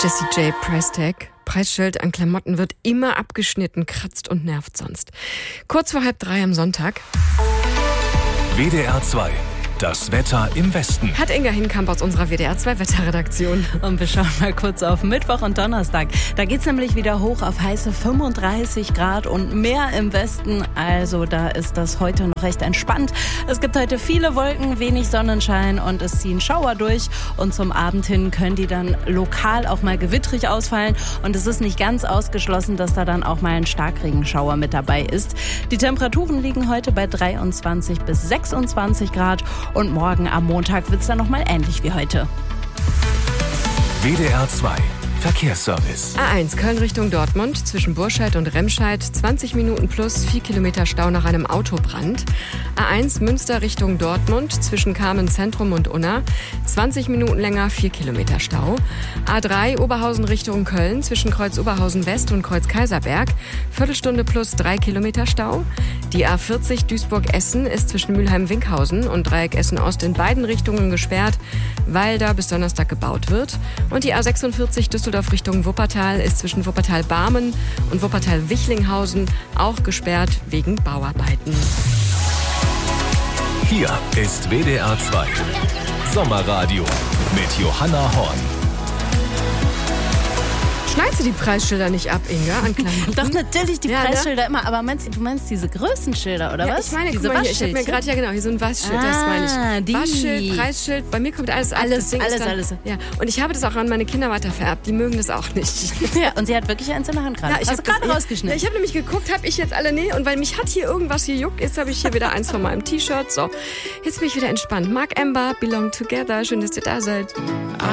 Jessie J. Preistag. Preisschild an Klamotten wird immer abgeschnitten, kratzt und nervt sonst. Kurz vor 2:30 am Sonntag. WDR 2. Das Wetter im Westen. Hat Inga Hinkamp aus unserer WDR 2 Wetterredaktion. Und wir schauen mal kurz auf Mittwoch und Donnerstag. Da geht's nämlich wieder hoch auf heiße 35 Grad und mehr im Westen. Also da ist das heute noch recht entspannt. Es gibt heute viele Wolken, wenig Sonnenschein und es ziehen Schauer durch. Und zum Abend hin können die dann lokal auch mal gewittrig ausfallen. Und es ist nicht ganz ausgeschlossen, dass da dann auch mal ein Starkregenschauer mit dabei ist. Die Temperaturen liegen heute bei 23 bis 26 Grad. Und morgen am Montag wird es dann nochmal ähnlich wie heute. WDR 2. Verkehrsservice. A1 Köln Richtung Dortmund zwischen Burscheid und Remscheid 20 Minuten plus 4 Kilometer Stau nach einem Autobrand. A1 Münster Richtung Dortmund zwischen Kamen Zentrum und Unna 20 Minuten länger 4 Kilometer Stau. A3 Oberhausen Richtung Köln zwischen Kreuz Oberhausen West und Kreuz Kaiserberg Viertelstunde plus 3 Kilometer Stau. Die A40 Duisburg-Essen ist zwischen Mülheim-Winkhausen und Dreieck Essen-Ost in beiden Richtungen gesperrt, weil da bis Donnerstag gebaut wird. Und die A46 Düsseldorf Richtung Wuppertal ist zwischen Wuppertal-Barmen und Wuppertal-Wichlinghausen auch gesperrt wegen Bauarbeiten. Hier ist WDR 2. Sommerradio mit Johanna Horn. Schneidest du die Preisschilder nicht ab, Inga, an Klamotten? Doch, natürlich die Preisschilder immer. Aber du meinst diese Größenschilder, oder was? Ich meine, diese guck mal hier, ich habe mir gerade, ja genau, hier so ein Waschschild, das meine ich. Die. Waschschild, Preisschild, bei mir kommt alles ab. Alles. Ja. Und ich habe das auch an meine Kinder weiter vererbt, die mögen das auch nicht. Ja, und sie hat wirklich eins in der Hand gerade. Ja, ich habe gerade rausgeschnitten. Ja, ich habe nämlich geguckt, habe ich jetzt alle, und weil mich hat hier irgendwas gejuckt, jetzt habe ich hier wieder eins von meinem T-Shirt. So, jetzt bin ich wieder entspannt. Mark Ember, Belong Together, schön, dass ihr da seid.